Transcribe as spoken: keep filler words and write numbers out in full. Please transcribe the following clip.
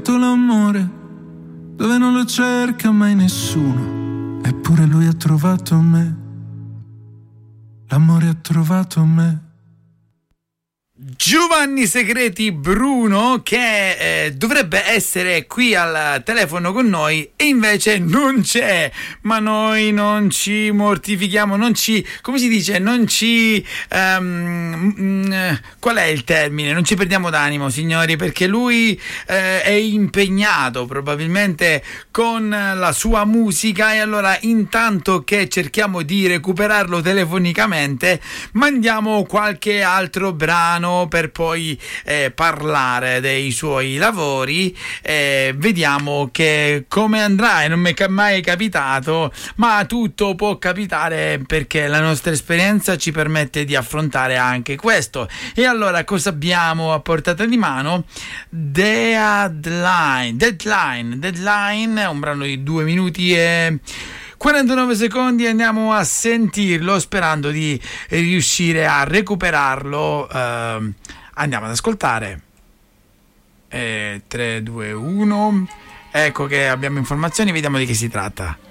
trovato l'amore dove non lo cerca mai nessuno, eppure lui ha trovato me. L'amore ha trovato me. Giovanni Segreti Bruno, che eh, dovrebbe essere qui al telefono con noi e invece non c'è, ma noi non ci mortifichiamo, non ci, come si dice, non ci um, mm, qual è il termine? Non ci perdiamo d'animo, signori, perché lui eh, è impegnato probabilmente con la sua musica, e allora intanto che cerchiamo di recuperarlo telefonicamente mandiamo qualche altro brano per poi eh, parlare dei suoi lavori. Eh, vediamo che come andrà, e non mi è mai capitato, ma tutto può capitare perché la nostra esperienza ci permette di affrontare anche questo. E allora cosa abbiamo a portata di mano? Deadline Deadline Deadline, un brano di due minuti e quarantanove secondi. Andiamo a sentirlo sperando di riuscire a recuperarlo. Uh, andiamo ad ascoltare. eh, tre, due, uno. Ecco che abbiamo informazioni, vediamo di che si tratta.